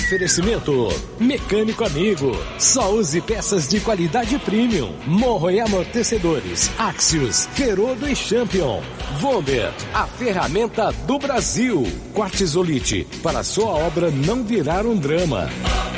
Oferecimento Mecânico Amigo. Só use peças de qualidade premium. Morro e amortecedores. Axios, Ferodo e Champion. Vonder, a ferramenta do Brasil. Quartzolite, para sua obra não virar um drama.